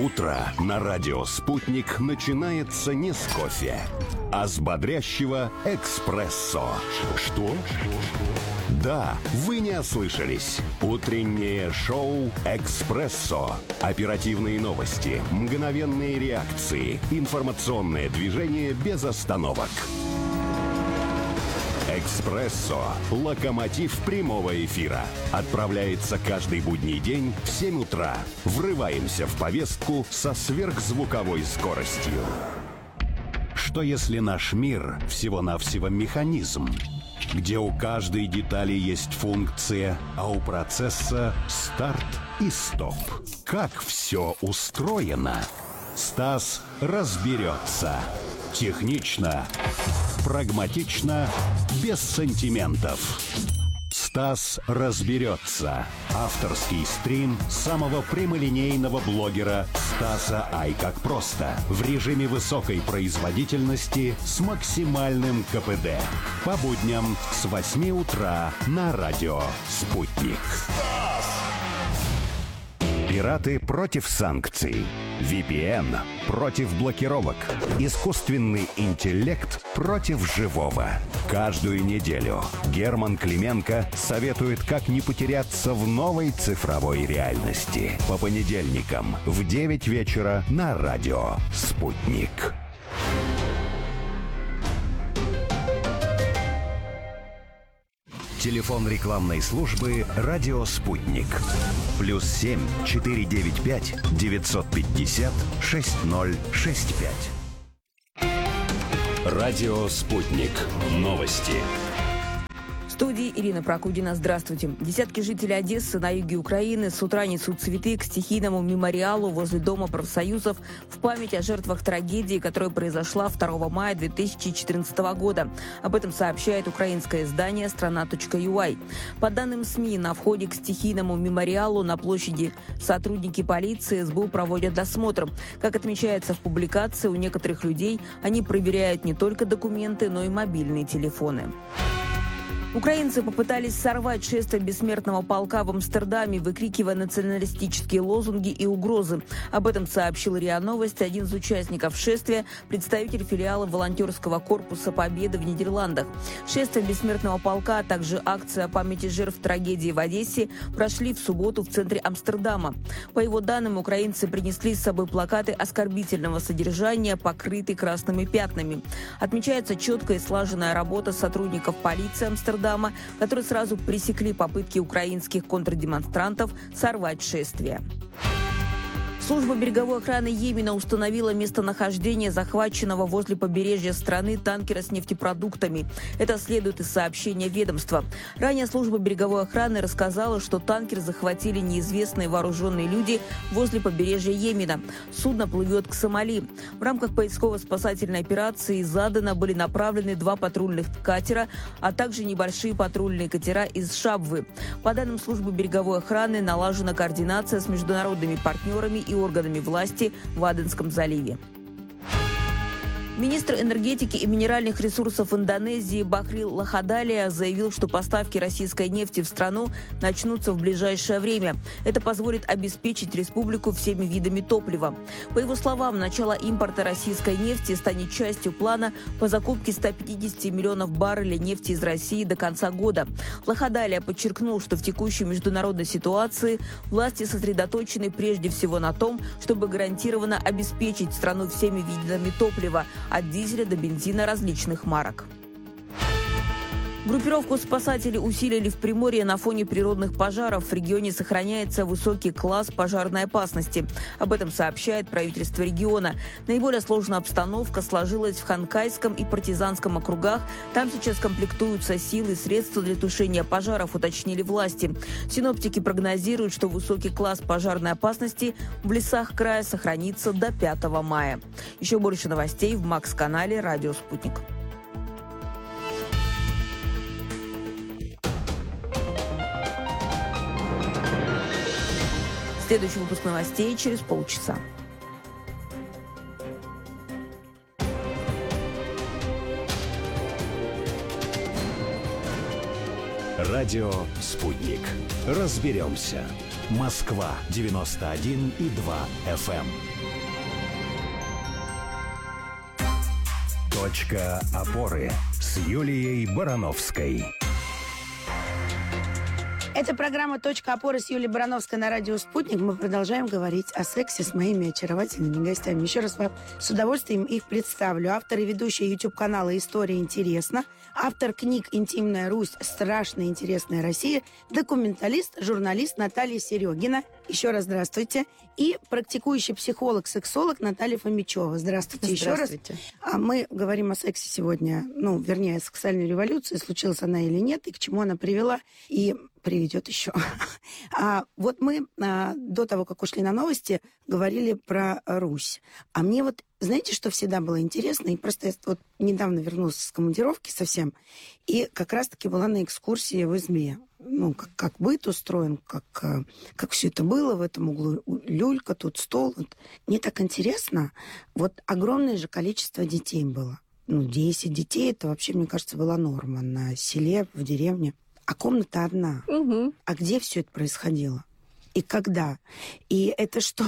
Утро на радио «Спутник» начинается не с кофе, а с бодрящего эспрессо. Что? Да, вы не ослышались. Утреннее шоу «Экспрессо». Оперативные новости, мгновенные реакции, информационное движение без остановок. «Экспрессо» – локомотив прямого эфира. Отправляется каждый будний день в 7 утра. Врываемся в повестку со сверхзвуковой скоростью. Что если наш мир всего-навсего механизм, где у каждой детали есть функция, а у процесса старт и стоп? Как все устроено? Стас разберется. Технично, прагматично, без сантиментов. Стас разберется. Авторский стрим самого прямолинейного блогера Стаса Ай как просто. В режиме высокой производительности с максимальным КПД. По будням с 8 утра на радио «Спутник». Пираты против санкций. VPN против блокировок. Искусственный интеллект против живого. Каждую неделю Герман Клименко советует, как не потеряться в новой цифровой реальности. По понедельникам в 9 вечера на радио «Спутник». Телефон рекламной службы «Радио Спутник». +7 495 950 6065. Радио Спутник. Новости. В студии Ирина Прокудина. Здравствуйте. Десятки жителей Одессы на юге Украины с утра несут цветы к стихийному мемориалу возле Дома профсоюзов в память о жертвах трагедии, которая произошла 2 мая 2014 года. Об этом сообщает украинское издание «Страна.юай». По данным СМИ, на входе к стихийному мемориалу на площади сотрудники полиции СБУ проводят досмотр. Как отмечается в публикации, у некоторых людей они проверяют не только документы, но и мобильные телефоны. Украинцы попытались сорвать шествие бессмертного полка в Амстердаме, выкрикивая националистические лозунги и угрозы. Об этом сообщил РИА Новости один из участников шествия, представитель филиала волонтерского корпуса Победы в Нидерландах. Шествие бессмертного полка, а также акция памяти жертв трагедии в Одессе прошли в субботу в центре Амстердама. По его данным, украинцы принесли с собой плакаты оскорбительного содержания, покрытые красными пятнами. Отмечается четкая и слаженная работа сотрудников полиции Амстердама, которые сразу пресекли попытки украинских контрдемонстрантов сорвать шествие. Служба береговой охраны Йемена установила местонахождение захваченного возле побережья страны танкера с нефтепродуктами. Это следует из сообщения ведомства. Ранее служба береговой охраны рассказала, что танкер захватили неизвестные вооруженные люди возле побережья Йемена. Судно плывет к Сомали. В рамках поисково-спасательной операции из Адена были направлены 2 патрульных катера, а также небольшие патрульные катера из Шабвы. По данным службы береговой охраны, налажена координация с международными партнерами и органами власти в Аденском заливе. Министр энергетики и минеральных ресурсов Индонезии Бахрил Лахадалия заявил, что поставки российской нефти в страну начнутся в ближайшее время. Это позволит обеспечить республику всеми видами топлива. По его словам, начало импорта российской нефти станет частью плана по закупке 150 миллионов баррелей нефти из России до конца года. Лахадалия подчеркнул, что в текущей международной ситуации власти сосредоточены прежде всего на том, чтобы гарантированно обеспечить страну всеми видами топлива, от дизеля до бензина различных марок. Группировку спасателей усилили в Приморье на фоне природных пожаров. В регионе сохраняется высокий класс пожарной опасности. Об этом сообщает правительство региона. Наиболее сложная обстановка сложилась в Ханкайском и Партизанском округах. Там сейчас комплектуются силы и средства для тушения пожаров, уточнили власти. Синоптики прогнозируют, что высокий класс пожарной опасности в лесах края сохранится до 5 мая. Еще больше новостей в Макс-канале «Радио Спутник». Следующий выпуск новостей через полчаса. Радио «Спутник». Разберемся. Москва 91,2 FM. Точка опоры с Юлией Барановской. Это программа «Точка опоры» с Юлией Барановской на радио «Спутник». Мы продолжаем говорить о сексе с моими очаровательными гостями. Еще раз вам с удовольствием их представлю. Автор и ведущая YouTube-канала «История интересна», автор книг «Интимная Русь. Страшная интересная Россия», документалист, журналист Наталья Серегина. Еще раз здравствуйте. И практикующий психолог-сексолог Наталья Фомичева. Здравствуйте, еще раз. Мы говорим о сексе сегодня, вернее, о сексуальной революции, случилась она или нет, и к чему она привела, и приведет еще. Вот мы до того, как ушли на новости, говорили про Русь. А мне знаете, что всегда было интересно? И просто я недавно вернулась с командировки совсем, и как раз-таки была на экскурсии в избе. Как быт устроен, как все это было в этом углу. Люлька, тут стол. Мне так интересно. Огромное же количество детей было. 10 детей, это вообще, мне кажется, была норма на селе, в деревне. А комната одна. Угу. А где все это происходило? И когда? И это что?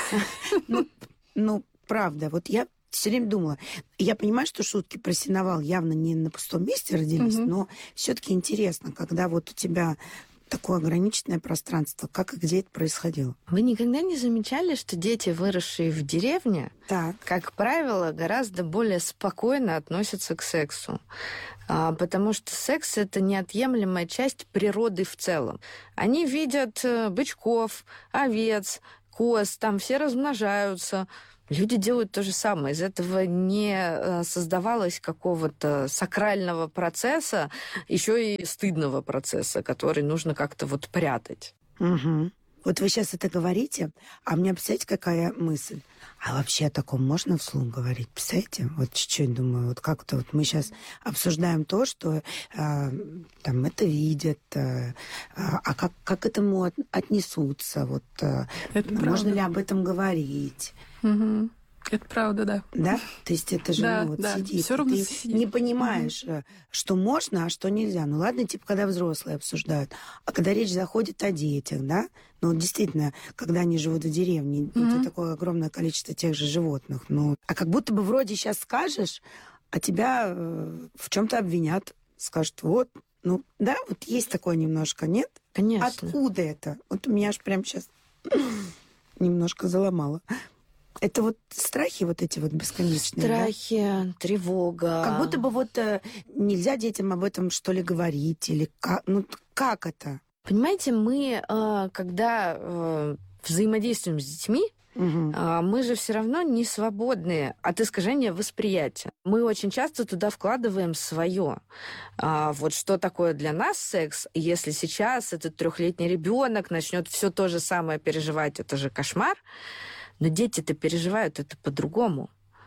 Правда. Я все время думала, я понимаю, что шутки про сеновал явно не на пустом месте родились, но все-таки интересно, когда у тебя такое ограниченное пространство, как и где это происходило. Вы никогда не замечали, что дети, выросшие в деревне, как правило, гораздо более спокойно относятся к сексу? Потому что секс — это неотъемлемая часть природы в целом. Они видят бычков, овец, коз, там все размножаются. Люди делают то же самое. Из этого не создавалось какого-то сакрального процесса, еще и стыдного процесса, который нужно как-то прятать. Угу. Вы сейчас это говорите, а у меня, представляете, какая мысль? А вообще о таком можно вслух говорить? Представляете? Чуть-чуть думаю, как-то мы сейчас обсуждаем то, что там это видят, а как к этому отнесутся? Можно ли об этом говорить? Угу. Это правда, да. Да? То есть это же сидит. Всё равно ты сидит. Не понимаешь, что можно, а что нельзя. Ладно, когда взрослые обсуждают. А когда речь заходит о детях, да? Действительно, когда они живут в деревне, это такое огромное количество тех же животных. А как будто бы вроде сейчас скажешь, а тебя в чем-то обвинят. Скажут, есть такое немножко, нет? Конечно. Откуда это? У меня аж прям сейчас немножко заломало. Это страхи эти бесконечные, Страхи, да? Тревога. Как будто бы нельзя детям об этом, что ли, говорить, или как, как это? Понимаете, мы, когда взаимодействуем с детьми, мы же все равно не свободны от искажения восприятия. Мы очень часто туда вкладываем свое. Что такое для нас секс? Если сейчас этот 3-летний ребенок начнет все то же самое переживать, это же кошмар. Но дети-то переживают это по-другому.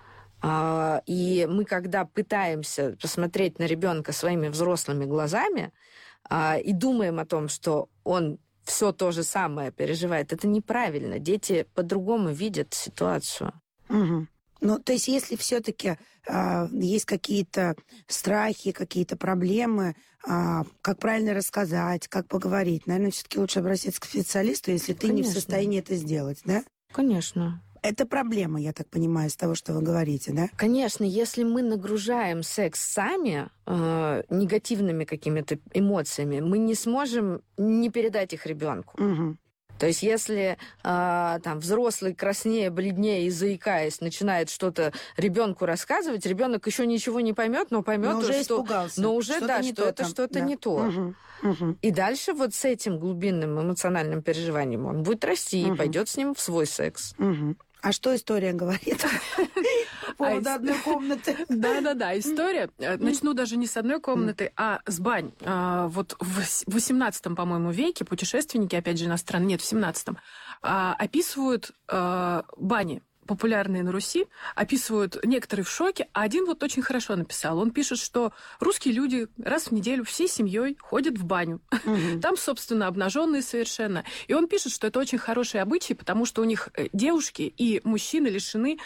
И мы, когда пытаемся посмотреть на ребенка своими взрослыми глазами и думаем о том, что он все то же самое переживает, это неправильно. Дети по-другому видят ситуацию. Угу. То есть, если все-таки есть какие-то страхи, какие-то проблемы, как правильно рассказать, как поговорить, наверное, все-таки лучше обратиться к специалисту, если ты не в состоянии это сделать, да? Конечно. Это проблема, я так понимаю, из того, что вы говорите, да? Конечно, если мы нагружаем секс сами негативными какими-то эмоциями, мы не сможем не передать их ребенку. Угу. То есть если взрослый краснее, бледнее и заикаясь начинает что-то ребенку рассказывать, ребенок еще ничего не поймет, но поймет, уже что испугался. Но уже что-то что это там. что-то не то. Угу. Угу. И дальше с этим глубинным эмоциональным переживанием он будет расти и пойдет с ним в свой секс. Угу. А что история говорит по поводу одной комнаты? Да, история. Начну даже не с одной комнаты, а с бань. В 18, по-моему, веке путешественники, опять же, иностранные, нет, в 17, описывают бани. Популярные на Руси, описывают некоторые в шоке, а один очень хорошо написал. Он пишет, что русские люди раз в неделю всей семьей ходят в баню. Там, собственно, обнаженные совершенно. И он пишет, что это очень хороший обычай, потому что у них девушки и мужчины лишены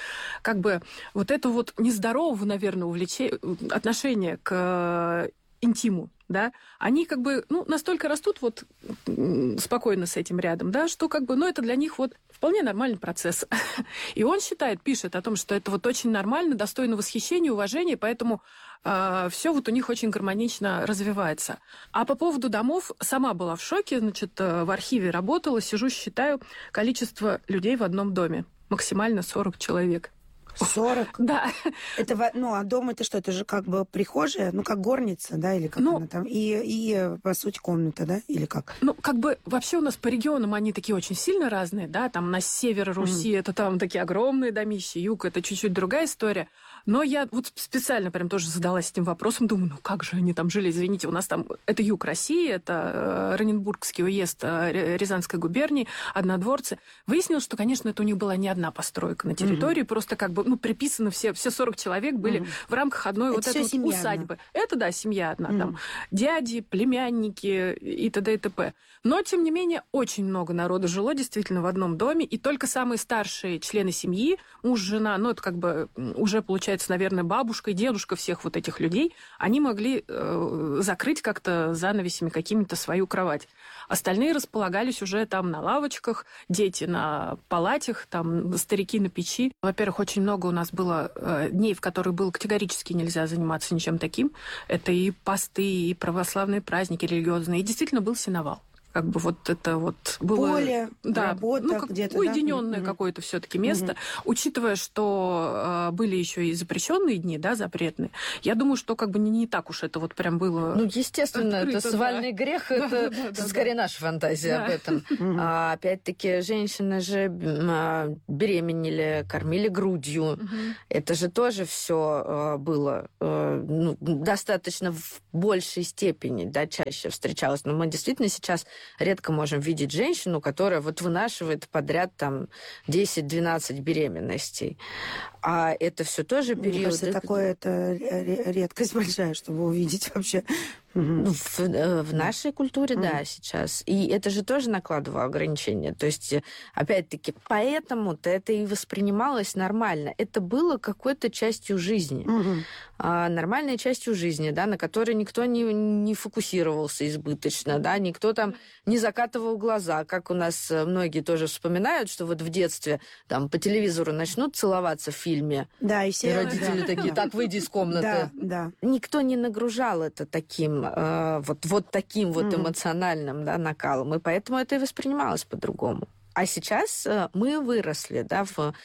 этого нездорового, наверное, отношения к интиму. да, они как бы, настолько растут вот спокойно с этим рядом, да, что как бы, это для них вот вполне нормальный процесс. И он пишет о том, что это вот очень нормально, достойно восхищения, уважения, поэтому все вот у них очень гармонично развивается. А по поводу домов, сама была в шоке, в архиве работала, сижу, считаю количество людей в одном доме. Максимально 40 человек. 40? Да. Это, а дом это что? Это же как бы прихожая, как горница, да, или как она там? И, по сути, комната, да, или как? Вообще у нас по регионам они такие очень сильно разные, да, там на север Руси это там такие огромные домища, юг это чуть-чуть другая история. Но я вот специально прям тоже задалась этим вопросом, думаю, как же они там жили, извините, у нас там, это юг России, это Раненбургский уезд Рязанской губернии, Однодворцы. Выяснилось, что, конечно, это у них была не одна постройка на территории, просто как бы, приписаны все 40 человек были в рамках одной вот этой вот усадьбы. Одна. Это, да, семья одна, там дяди, племянники и т.д. и т.п. Но, тем не менее, очень много народу жило действительно в одном доме, и только самые старшие члены семьи, муж, жена, это как бы уже получается, наверное, бабушка и дедушка всех вот этих людей, они могли закрыть как-то занавесями какими-то свою кровать. Остальные располагались уже там на лавочках, дети на палатях, там старики на печи. Во-первых, очень много у нас было дней, в которые было категорически нельзя заниматься ничем таким. Это и посты, и православные праздники религиозные. И действительно был сеновал. Как бы вот это вот было... Поле, работа где-то, уединенное какое-то все-таки место. Учитывая, что были еще и запрещенные дни, да, запретные, я думаю, что как бы не так уж это вот прям было... Естественно, открыто, это свальный грех, это скорее наша фантазия об этом. А опять-таки, женщины же беременели, кормили грудью. Это же тоже все было достаточно в большей степени, да, чаще встречалось. Но мы действительно сейчас редко можем видеть женщину, которая вот вынашивает подряд там 10-12 беременностей. А это все тоже период... Мне кажется, это редкость большая, чтобы увидеть вообще. В нашей культуре, да, сейчас. И это же тоже накладывало ограничения. То есть, опять-таки, поэтому-то это и воспринималось нормально. Это было какой-то частью жизни. Нормальной частью жизни, да, на которой никто не фокусировался избыточно, да, никто там не закатывал глаза. Как у нас многие тоже вспоминают, что вот в детстве там по телевизору начнут целоваться в фильме. Да, и все родители такие, так, выйди из комнаты. Да. Никто не нагружал это таким таким эмоциональным, да, накалом. И поэтому это и воспринималось по-другому. А сейчас мы выросли, да,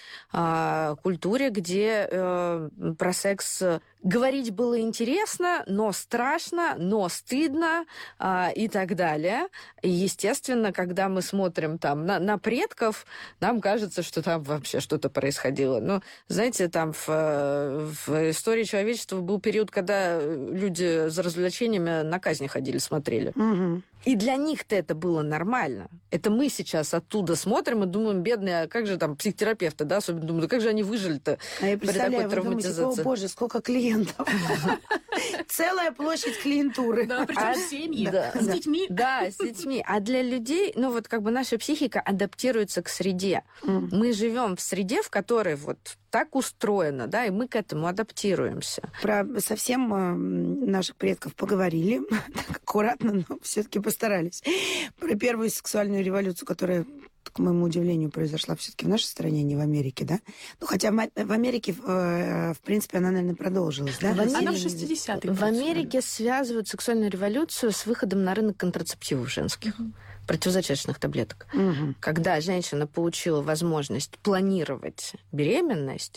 в культуре, где про секс говорить было интересно, но страшно, но стыдно и так далее. И, естественно, когда мы смотрим там на предков, нам кажется, что там вообще что-то происходило. Но, знаете, там в истории человечества был период, когда люди за развлечениями на казни ходили, смотрели. И для них-то это было нормально. Это мы сейчас оттуда смотрим и думаем, бедные, а как же там психотерапевты, да, особенно думают, как же они выжили-то при такой травматизации. Думаете, о боже, сколько клиентов. Целая площадь клиентуры. Да, причем семьи, с детьми. Да, с детьми. А для людей, наша психика адаптируется к среде. Мы живем в среде, в которой вот так устроено, да, и мы к этому адаптируемся. Про совсем наших предков поговорили, так аккуратно, но все-таки постарались. Про первую сексуальную революцию, которая, к моему удивлению, произошла все-таки в нашей стране, не в Америке, да? Хотя в Америке, в принципе, она, наверное, продолжилась, да? Она в 60-е. В Америке связывают сексуальную революцию с выходом на рынок контрацептивов женских. Противозачаточных таблеток. Когда женщина получила возможность планировать беременность,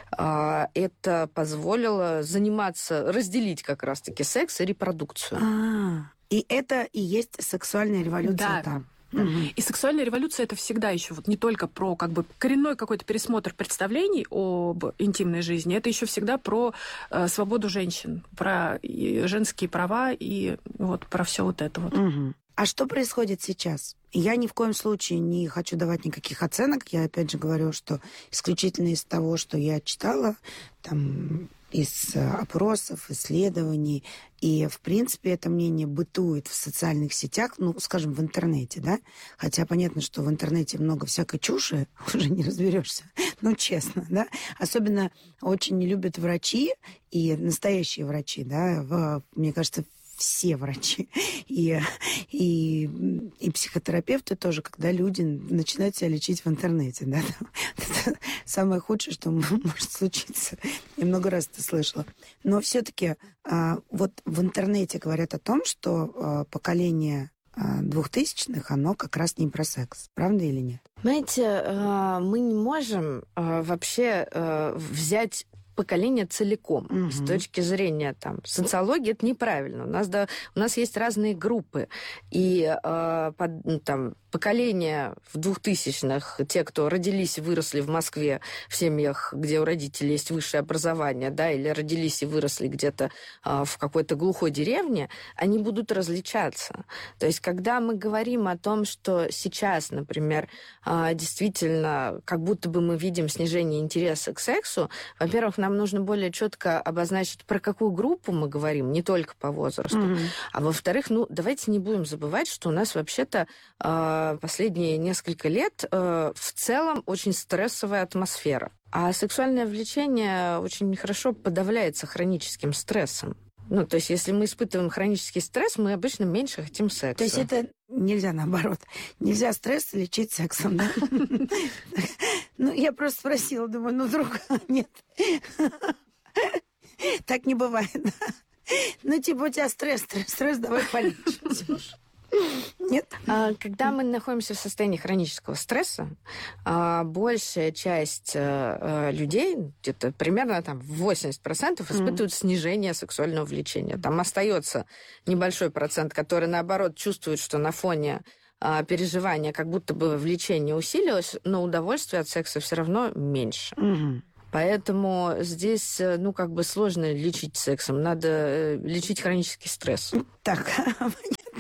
это позволило разделить как раз-таки секс и репродукцию. И это и есть сексуальная революция там. И сексуальная революция — это всегда еще вот не только про как бы коренной какой-то пересмотр представлений об интимной жизни, это еще всегда про свободу женщин, про женские права и вот про все вот это вот. А что происходит сейчас? Я ни в коем случае не хочу давать никаких оценок. Я опять же говорю, что исключительно из того, что я читала, там, из опросов, исследований. И, в принципе, это мнение бытует в социальных сетях, скажем, в интернете, да? Хотя понятно, что в интернете много всякой чуши, уже не разберешься, честно, да? Особенно очень не любят врачи и настоящие врачи, да? Мне кажется, все врачи и психотерапевты тоже, когда люди начинают себя лечить в интернете. Да? Это самое худшее, что может случиться. Я много раз это слышала. Но все-таки вот в интернете говорят о том, что поколение 2000-х, оно как раз не про секс. Правда или нет? Знаете, мы не можем вообще взять поколение целиком. С точки зрения социологии это неправильно. У нас есть разные группы. И поколение в 2000-х, те, кто родились и выросли в Москве, в семьях, где у родителей есть высшее образование, да, или родились и выросли где-то в какой-то глухой деревне, они будут различаться. То есть, когда мы говорим о том, что сейчас, например, действительно, как будто бы мы видим снижение интереса к сексу, во-первых, нам нужно более четко обозначить, про какую группу мы говорим, не только по возрасту. А во-вторых, давайте не будем забывать, что у нас вообще-то последние несколько лет в целом очень стрессовая атмосфера. А сексуальное влечение очень хорошо подавляется хроническим стрессом. То есть, если мы испытываем хронический стресс, мы обычно меньше хотим секса. То есть это нельзя наоборот. Нельзя стресс лечить сексом, да? Я просто спросила, думаю, вдруг нет. Так не бывает. У тебя стресс, давай полечим. Нет? Когда мы находимся в состоянии хронического стресса, большая часть людей, где-то примерно 80%, испытывают снижение сексуального влечения. Там остается небольшой процент, который, наоборот, чувствует, что на фоне переживания как будто бы влечение усилилось, но удовольствие от секса все равно меньше. Поэтому здесь, сложно лечить сексом. Надо лечить хронический стресс. Так, понятно.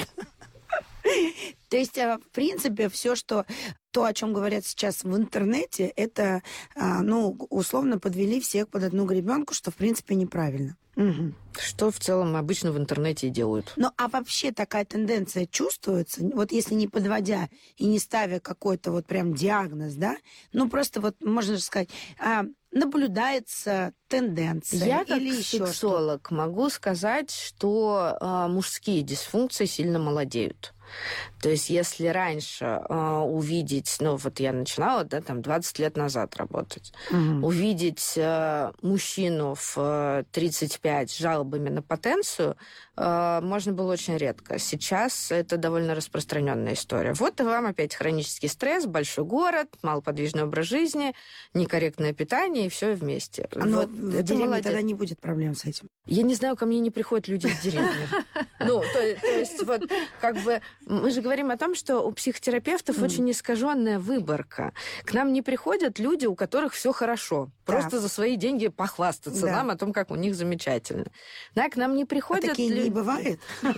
То есть, в принципе, все, то, о чем говорят сейчас в интернете, это, условно подвели всех под одну гребенку, что, в принципе, неправильно. Что в целом обычно в интернете и делают. А вообще такая тенденция чувствуется? Вот если не подводя и не ставя какой-то прям диагноз, да? Просто можно же сказать, наблюдается тенденция. Я как или еще сексолог что-то. Могу сказать, что мужские дисфункции сильно молодеют. То есть если раньше увидеть, я начинала, 20 лет назад работать, увидеть мужчину в 35 с жалобами на потенцию можно было очень редко. Сейчас это довольно распространенная история. Вот и вам опять хронический стресс, большой город, малоподвижный образ жизни, некорректное питание и все вместе. В деревне тогда не будет проблем с этим. Я не знаю, ко мне не приходят люди из деревни. То есть мы же говорим о том, что у психотерапевтов очень искаженная выборка. К нам не приходят люди, у которых все хорошо. Просто за свои деньги похвастаться нам о том, как у них замечательно. К нам не приходят такие не бывает?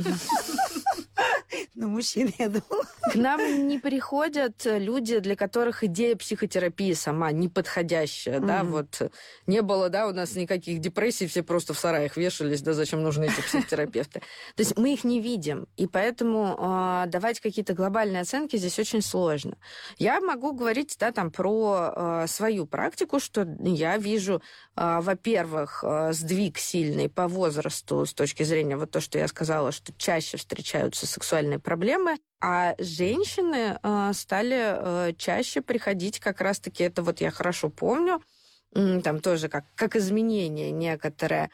Мужчины, я думала. К нам не приходят люди, для которых идея психотерапии сама неподходящая. Не было, у нас никаких депрессий, все просто в сараях вешались, зачем нужны эти психотерапевты. То есть мы их не видим, и поэтому давать какие-то глобальные оценки здесь очень сложно. Я могу говорить, про свою практику, что я вижу, во-первых, сдвиг сильный по возрасту с точки зрения то, что я сказала, что чаще встречаются сексуальные проблемы, а женщины стали чаще приходить как раз-таки, это я хорошо помню, там тоже как изменение некоторое,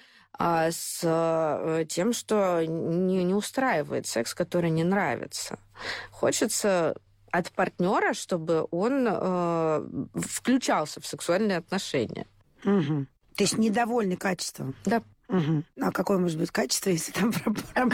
с тем, что не устраивает секс, который не нравится. Хочется от партнера, чтобы он включался в сексуальные отношения. То есть недовольны качеством? Да. А какое может быть качество, если там проблемы?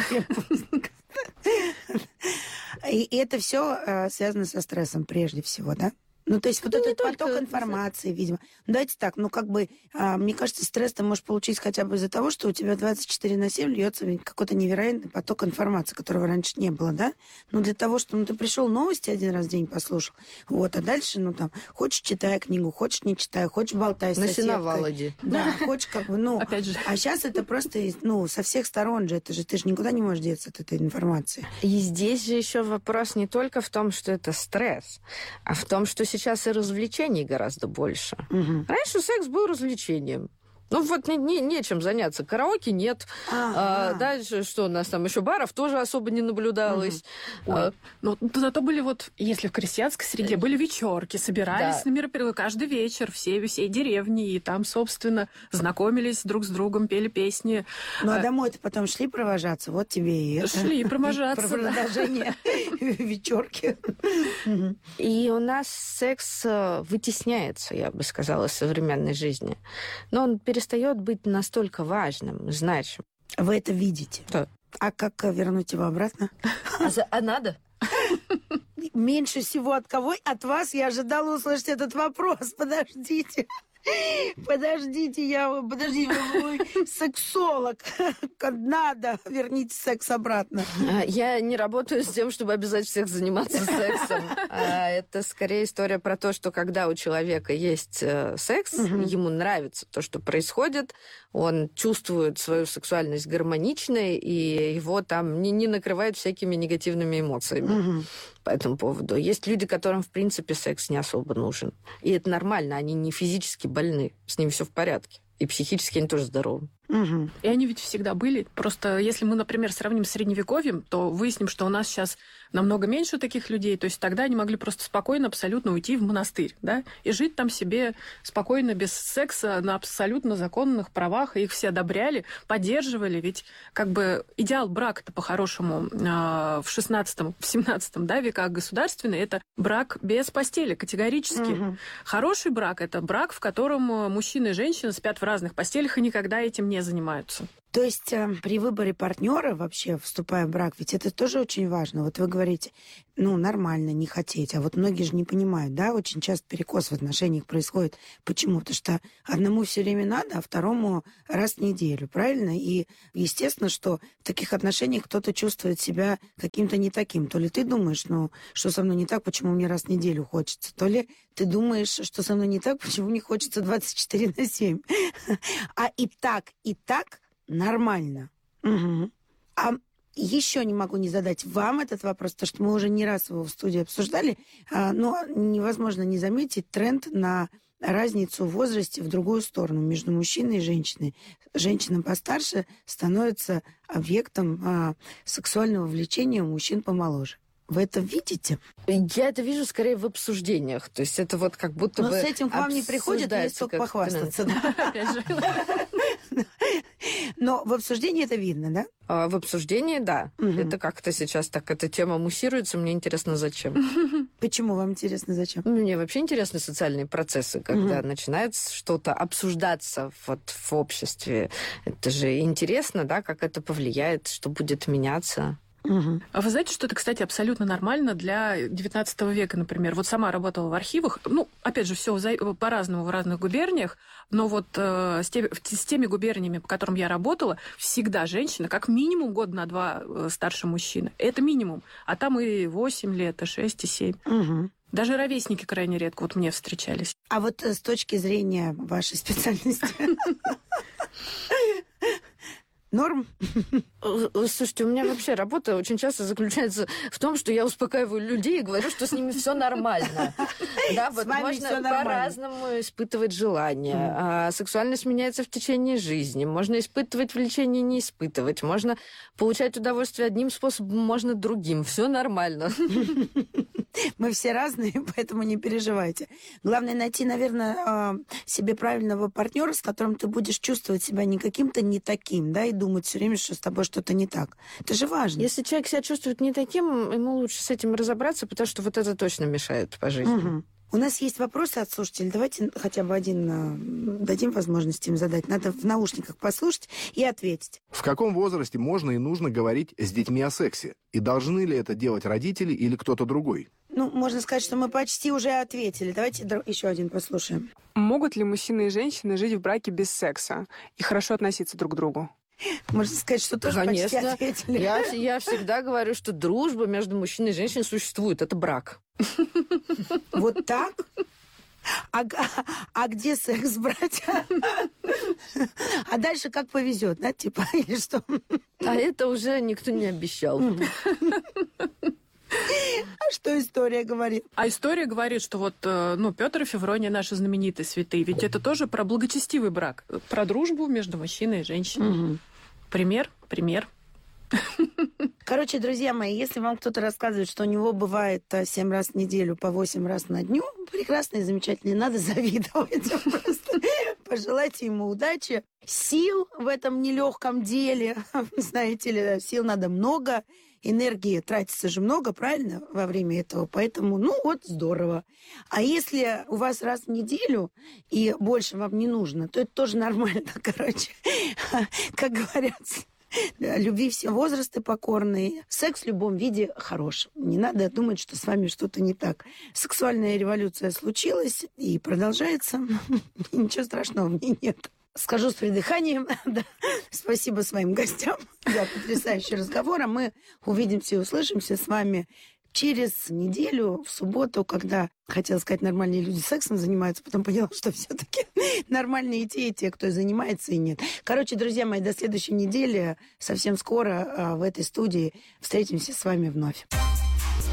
И это все связано со стрессом прежде всего, да? То есть этот поток информации, видимо. Давайте так, мне кажется, стресс ты можешь получить хотя бы из-за того, что у тебя 24/7 льется какой-то невероятный поток информации, которого раньше не было, да? Для того, что ты пришел новости один раз в день послушал, а дальше, хочешь читай книгу, хочешь не читай, хочешь болтай с соседкой. На сеновал иди. Да, хочешь Опять же. А сейчас это просто, со всех сторон же, ты же никуда не можешь деться от этой информации. И здесь же еще вопрос не только в том, что это стресс, а в том, что сейчас и развлечений гораздо больше. Раньше секс был развлечением. Ну вот нечем заняться. Караоке нет. Дальше что у нас там еще баров тоже особо не наблюдалось. Но зато были вот, если в крестьянской среде, были вечерки, собирались на мероприятия каждый вечер всей деревни, и там, собственно, знакомились друг с другом, пели песни. Ну а домой-то потом шли провожаться, вот тебе и это. Шли провожаться. Про продолжение вечерки. И у нас секс вытесняется, я бы сказала, из современной жизни. Но он перестает быть настолько важным, значимым. Вы это видите? Да. А как вернуть его обратно? А надо? Меньше всего от кого? От вас я ожидала услышать этот вопрос. Подождите, вы мой сексолог. Надо, верните секс обратно. Я не работаю с тем, чтобы обязать всех заниматься сексом. Это скорее история про то, что когда у человека есть секс, ему нравится то, что происходит, он чувствует свою сексуальность гармоничной, и его там не накрывает всякими негативными эмоциями по этому поводу. Есть люди, которым, в принципе, секс не особо нужен. И это нормально, они не физически больны, с ними все в порядке. И психически они тоже здоровы. И они ведь всегда были. Просто если мы, например, сравним с Средневековьем, то выясним, что у нас сейчас намного меньше таких людей. То есть тогда они могли просто спокойно абсолютно уйти в монастырь, да, и жить там себе спокойно, без секса, на абсолютно законных правах. И их все одобряли, поддерживали. Ведь как бы идеал брака-то по-хорошему в 16-м, в 17-м, да, веках государственный, это брак без постели, категорически. Хороший брак – это брак, в котором мужчина и женщина спят в разных постелях и никогда этим не занимаются. То есть при выборе партнера вообще, вступая в брак, ведь это тоже очень важно. Вот вы говорите, нормально не хотеть. А вот многие же не понимают, да, очень часто перекос в отношениях происходит. Почему? Потому что одному все время надо, а второму раз в неделю, правильно? И естественно, что в таких отношениях кто-то чувствует себя каким-то не таким. То ли ты думаешь, что со мной не так, почему мне раз в неделю хочется, то ли ты думаешь, что со мной не так, почему мне хочется 24/7. А и так нормально. А еще не могу не задать вам этот вопрос, потому что мы уже не раз его в студии обсуждали, но невозможно не заметить тренд на разницу в возрасте в другую сторону между мужчиной и женщиной. Женщина постарше становится объектом сексуального влечения у мужчин помоложе. Вы это видите? Я это вижу скорее в обсуждениях. То есть это вот как будто бы... Но с этим к вам не приходит, есть только похвастаться. Но в обсуждении это видно, да? В обсуждении, да. Это как-то сейчас так, эта тема муссируется. Мне интересно, зачем. Почему вам интересно, зачем? Мне вообще интересны социальные процессы, когда начинает что-то обсуждаться вот в обществе. Это же интересно, да, как это повлияет, что будет меняться. А вы знаете, что это, кстати, абсолютно нормально для XIX века, например. Вот сама работала в архивах. Опять же, все по-разному в разных губерниях, но вот с теми губерниями, по которым я работала, всегда женщина как минимум год на 2 старше мужчины. Это минимум. А там и 8 лет, и 6, и 7. Даже ровесники крайне редко вот мне встречались. А вот с точки зрения вашей специальности... Норм? Слушайте, у меня вообще работа очень часто заключается в том, что я успокаиваю людей и говорю, что с ними все нормально. Да, вот можно по-разному испытывать желание. А сексуальность меняется в течение жизни. Можно испытывать влечение, не испытывать. Можно получать удовольствие одним способом, можно другим. Все нормально. Мы все разные, поэтому не переживайте. Главное найти, наверное, себе правильного партнера, с которым ты будешь чувствовать себя не каким-то не таким, да, и думать все время, что с тобой что-то не так. Это же важно. Если человек себя чувствует не таким, ему лучше с этим разобраться, потому что вот это точно мешает по жизни. У нас есть вопросы от слушателей. Давайте хотя бы один дадим возможность им задать. Надо в наушниках послушать и ответить. В каком возрасте можно и нужно говорить с детьми о сексе? И должны ли это делать родители или кто-то другой? Можно сказать, что мы почти уже ответили. Давайте еще один послушаем. Могут ли мужчины и женщины жить в браке без секса и хорошо относиться друг к другу? Можно сказать, что тоже почти ответили. Я всегда говорю, что дружба между мужчиной и женщиной существует. Это брак. Вот так? А где секс брать? А дальше как повезет, да, типа, или что? А это уже никто не обещал. А Что история говорит? А история говорит, что вот, Петр и Феврония наши знаменитые святые, ведь это тоже про благочестивый брак, про дружбу между мужчиной и женщиной. Угу. Пример. Короче, друзья мои, если вам кто-то рассказывает, что у него бывает 7 раз в неделю по 8 раз на дню, прекрасно и замечательно, не надо завидовать. Просто пожелайте ему удачи, сил в этом нелегком деле. Знаете ли, сил надо много, энергии тратится же много, правильно, во время этого. Поэтому, здорово. А если у вас раз в неделю и больше вам не нужно, то это тоже нормально, короче. Как говорят, любви все возрасты покорные. Секс в любом виде хорош. Не надо думать, что с вами что-то не так. Сексуальная революция случилась и продолжается. Ничего страшного в ней нет. Скажу с придыханием. Да. Спасибо своим гостям за потрясающий разговор. А мы увидимся и услышимся с вами через неделю, в субботу, когда, хотела сказать, нормальные люди сексом занимаются, потом поняла, что все-таки нормальные и те, кто занимается, и нет. Короче, друзья мои, до следующей недели, совсем скоро в этой студии встретимся с вами вновь.